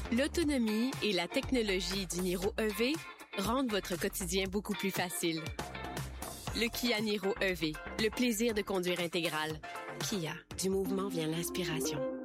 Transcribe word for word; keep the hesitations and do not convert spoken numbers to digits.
L'autonomie et la technologie du Niro E V rendent votre quotidien beaucoup plus facile. Le Kia Niro E V, le plaisir de conduire intégral. Kia, du mouvement vient l'inspiration.